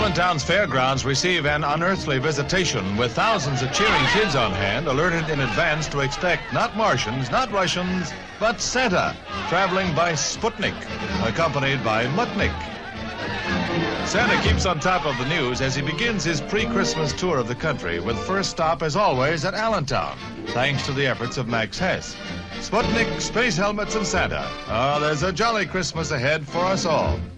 Allentown's fairgrounds receive an unearthly visitation with thousands of cheering kids on hand, alerted in advance to expect not Martians, not Russians, but Santa, traveling by Sputnik, accompanied by Mutnik. Santa keeps on top of the news as he begins his pre-Christmas tour of the country, with first stop, as always, at Allentown, thanks to the efforts of Max Hess. Sputnik, space helmets, and Santa. There's a jolly Christmas ahead for us all.